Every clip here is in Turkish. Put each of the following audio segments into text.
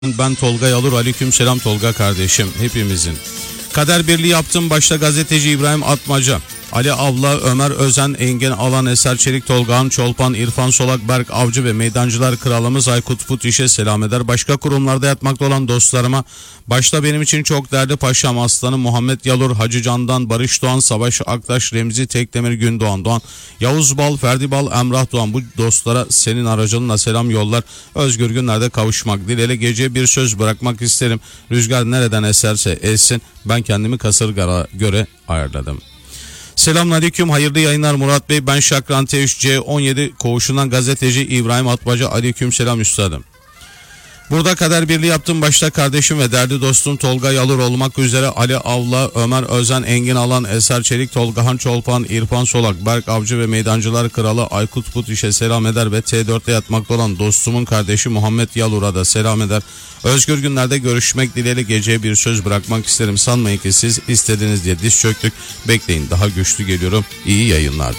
Ben Tolga Yalur. Aleykümselam Tolga kardeşim, hepimizin. Kader birliği yaptım, başta gazeteci İbrahim Atmaca, Ali Avla, Ömer Özen, Engin Alan, Eser Çelik, Tolgahan Çolpan, İrfan Solak, Berk Avcı ve Meydancılar Kralımız Aykut Putiş'e selam eder. Başka kurumlarda yatmakta olan dostlarıma, başta benim için çok değerli paşam aslanım Muhammed Yalur, Hacı Candan, Barış Doğan, Savaş Aktaş, Remzi Tekdemir, Gündoğan Doğan, Yavuz Bal, Ferdi Bal, Emrah Doğan, bu dostlara senin aracılığınla selam yollar. Özgür günlerde kavuşmak dileğiyle geceye bir söz bırakmak isterim. Rüzgar nereden eserse essin, ben kendimi kasırgara göre ayarladım. Selamünaleyküm, hayırlı yayınlar Murat Bey. Ben Şakran T3C17 koğuşundan gazeteci İbrahim Atmaca. Aleykümselam üstadım. Burada kader birliği yaptım, başta kardeşim ve değerli dostum Tolga Yalur olmak üzere Ali Avla, Ömer Özen, Engin Alan, Eser Çelik, Tolgahan Çolpan, İrfan Solak, Berk Avcı ve Meydancılar Kralı Aykut Putiş'e selam eder ve T4'te yatmakta olan dostumun kardeşi Muhammed Yalur'a da selam eder. Özgür günlerde görüşmek dileğiyle geceye bir söz bırakmak isterim. Sanmayın ki siz istediniz diye diz çöktük. Bekleyin, daha güçlü geliyorum. İyi yayınlar.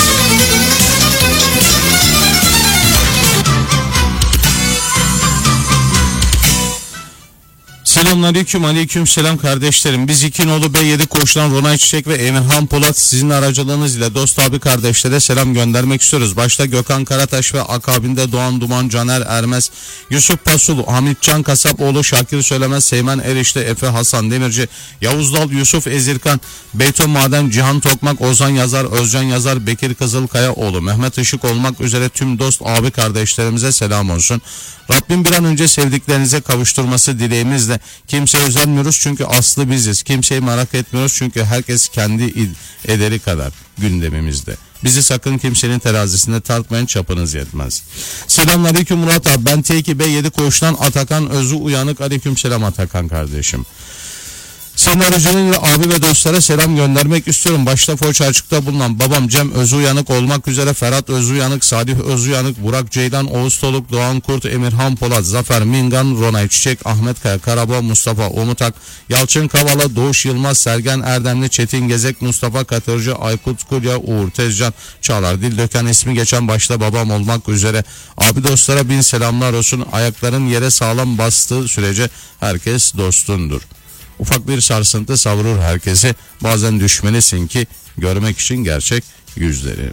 Selamünaleyküm, aleykümselam kardeşlerim. Biz İkinoğlu B7 koğuştan Ronay Çiçek ve Emirhan Polat sizin aracılığınız ile dost abi kardeşlere selam göndermek istiyoruz. Başta Gökhan Karataş ve akabinde Doğan Duman, Caner Ermez, Yusuf Pasul, Hamit Can Kasapoğlu, Şakir Söylemez, Seymen Erişte, Efe Hasan Demirci, Yavuz Dal, Yusuf Ezirkan, Beyton Maden, Cihan Tokmak, Ozan Yazar, Özcan Yazar, Bekir Kızılkayaoğlu, Mehmet Işık olmak üzere tüm dost abi kardeşlerimize selam olsun. Rabbim bir an önce sevdiklerinize kavuşturması dileğimizle. Kimseye özenmiyoruz çünkü aslı biziz. Kimseyi merak etmiyoruz çünkü herkes kendi ederi kadar gündemimizde. Bizi sakın kimsenin terazisinde tartmayın, çapınız yetmez. Selamünaleyküm Murat abi. Ben T2B7 koğuştan Atakan Özü Uyanık. Aleykümselam Atakan kardeşim. Senin aracılığıyla abi ve dostlara selam göndermek istiyorum. Başta Foça Açık'ta bulunan babam Cem Özü Uyanık olmak üzere Ferhat Özü Uyanık, Salih Özü Uyanık, Burak Ceylan, Oğuz Toluk, Doğan Kurt, Emirhan Polat, Zafer Mingan, Ronay Çiçek, Ahmet Kaya, Karabağ, Mustafa Umutak, Yalçın Kavala, Doğuş Yılmaz, Sergen Erdemli, Çetin Gezek, Mustafa Katırcı, Aykut Kulya, Uğur Tezcan, Çağlar Dildöken, ismi geçen başta babam olmak üzere abi dostlara bin selamlar olsun. Ayakların yere sağlam bastığı sürece herkes dostundur. Ufak bir sarsıntı savurur herkesi. Bazen düşmelisin ki görmek için gerçek yüzleri.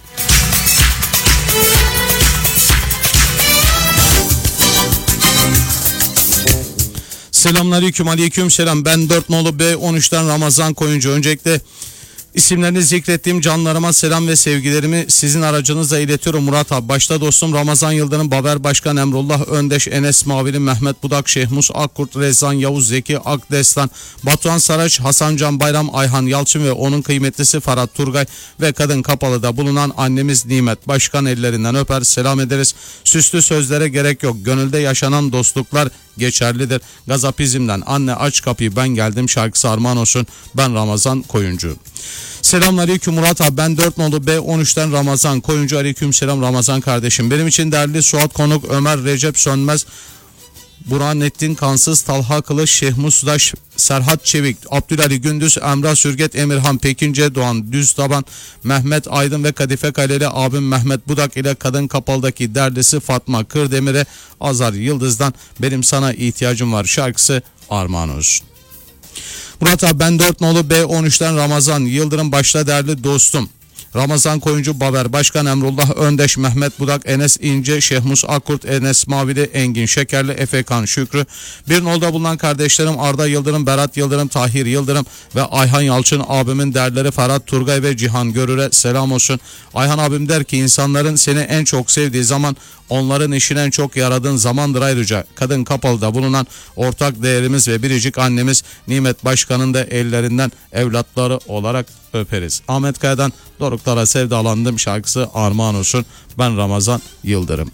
Selamünaleyküm, aleykümselam. Ben 4 nolu B13'ten Ramazan Koyuncu. Öncelikle İsimlerini zikrettiğim canlarıma selam ve sevgilerimi sizin aracınızla iletiyorum Murat abi. Başta dostum Ramazan Yıldırım, Baber Başkan, Emrullah Öndeş, Enes Mavili, Mehmet Budak, Şehmus Akkurt, Rezan Yavuz, Zeki Akdestan, Batuhan Saraç, Hasan Can Bayram, Ayhan Yalçın ve onun kıymetlisi Ferhat Turgay ve Kadın Kapalı'da bulunan annemiz Nimet Başkan ellerinden öper selam ederiz. Süslü sözlere gerek yok. Gönülde yaşanan dostluklar geçerlidir. Gazapizmden anne aç kapıyı ben geldim şarkısı armağan olsun. Ben Ramazan Koyuncu. Selamünaleyküm Murat abi. Ben 4 nolu B13'ten Ramazan Koyuncu. Aleykümselam Ramazan kardeşim. Benim için değerli Suat Konuk, Ömer Recep Sönmez, Burhanettin Kansız, Talha Kılıç, Şehmus Daş, Serhat Çevik, Abdülali Gündüz, Emrah Sürget, Emirhan Pekince, Doğan Düztaban, Mehmet Aydın ve Kadife Kaleli abim Mehmet Budak ile Kadın Kapalı'daki derdisi Fatma Kırdemir'e Azar Yıldız'dan benim sana ihtiyacım var şarkısı armağan olsun. Murat abi ben 4 nolu B13'ten Ramazan Yıldırım başta değerli dostum Ramazan Koyuncu, Baber Başkan, Emrullah Öndeş, Mehmet Budak, Enes İnce, Şehmus Akkurt, Enes Mavili, Engin Şekerli, Efekan Şükrü. Bir nolda bulunan kardeşlerim Arda Yıldırım, Berat Yıldırım, Tahir Yıldırım ve Ayhan Yalçın abimin değerleri Ferhat Turgay ve Cihan Görür'e selam olsun. Ayhan abim der ki insanların seni en çok sevdiği zaman onların işine en çok yaradığın zamandır. Ayrıca Kadın Kapalı'da bulunan ortak değerimiz ve biricik annemiz Nimet Başkan'ın da ellerinden evlatları olarak öperiz. Ahmet Kaya'dan Doruklara Sevdalandım şarkısı armağan olsun. Ben Ramazan Yıldırım.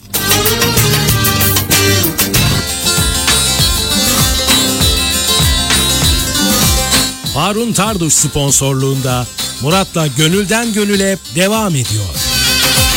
Harun Tarduş sponsorluğunda Murat'la Gönülden Gönüle devam ediyor.